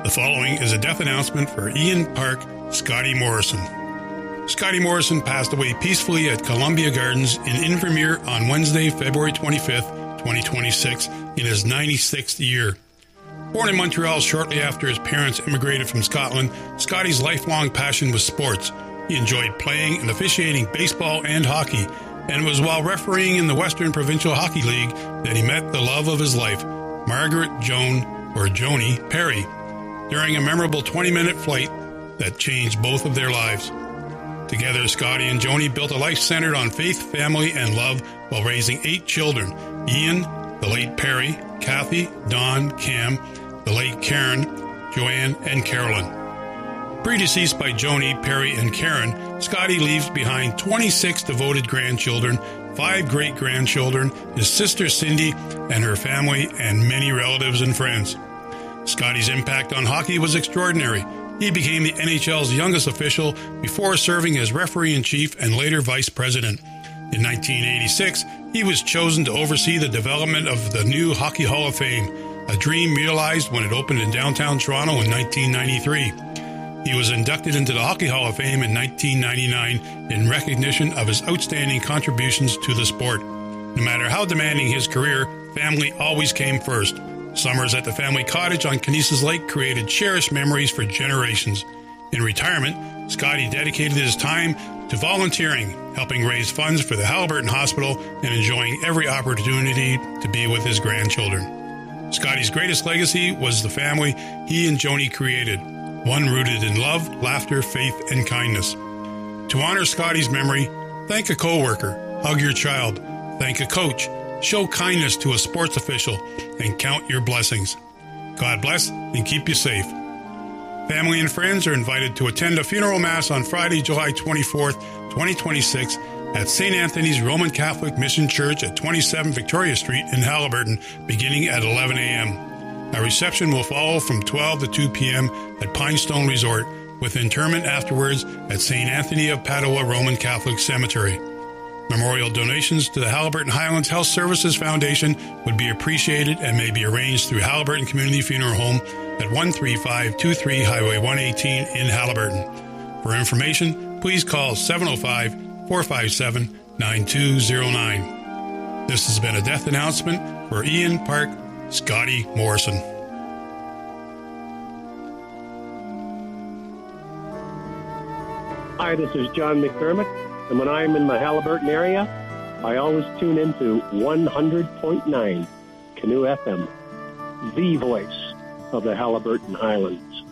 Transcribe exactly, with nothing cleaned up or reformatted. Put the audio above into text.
The following is a death announcement for Ian Park Scotty Morrison. Scotty Morrison passed away peacefully at Columbia Gardens in Invermere on Wednesday, February twenty-fifth, twenty twenty-six, in his ninety-sixth year. Born in Montreal shortly after his parents immigrated from Scotland, Scotty's lifelong passion was sports. He enjoyed playing and officiating baseball and hockey, and it was while refereeing in the Western Provincial Hockey League that he met the love of his life, Margaret Joan, or Joni, Perry, during a memorable twenty-minute flight that changed both of their lives. Together, Scotty and Joni built a life centered on faith, family, and love while raising eight children: Ian, the late Perry, Kathy, Dawn, Cam, the late Karen, Joanne, and Carolyn. Predeceased by Joni, Perry, and Karen, Scotty leaves behind twenty-six devoted grandchildren, five great-grandchildren, his sister Cindy and her family, and many relatives and friends. Scotty's impact on hockey was extraordinary. He became the N H L's youngest official before serving as referee-in-chief and later vice president. In nineteen eighty-six, he was chosen to oversee the development of the new Hockey Hall of Fame, a dream realized when it opened in downtown Toronto in nineteen ninety-three. He was inducted into the Hockey Hall of Fame in nineteen ninety-nine in recognition of his outstanding contributions to the sport. No matter how demanding his career, family always came first. Summers at the family cottage on Kinesis Lake created cherished memories for generations. In retirement, Scotty dedicated his time to volunteering, helping raise funds for the Haliburton Hospital and enjoying every opportunity to be with his grandchildren. Scotty's greatest legacy was the family he and Joni created, one rooted in love, laughter, faith, and kindness. To honor Scotty's memory, thank a coworker, hug your child, thank a coach, show kindness to a sports official, and count your blessings. God bless and keep you safe. Family and friends are invited to attend a funeral mass on Friday, July twenty-fourth, twenty twenty-six at Saint Anthony's Roman Catholic Mission Church at twenty-seven Victoria Street in Haliburton, beginning at eleven a.m. A reception will follow from twelve to two p.m. at Pinestone Resort, with interment afterwards at Saint Anthony of Padua Roman Catholic Cemetery. Memorial donations to the Haliburton Highlands Health Services Foundation would be appreciated and may be arranged through Haliburton Community Funeral Home at one three five two three Highway one eighteen in Haliburton. For information, please call seven oh five, four five seven, nine two oh nine. This has been a death announcement for Ian Park Scotty Morrison. Hi, this is John McDermott. And when I'm in the Haliburton area, I always tune into one hundred point nine Canoe F M, the voice of the Haliburton Highlands.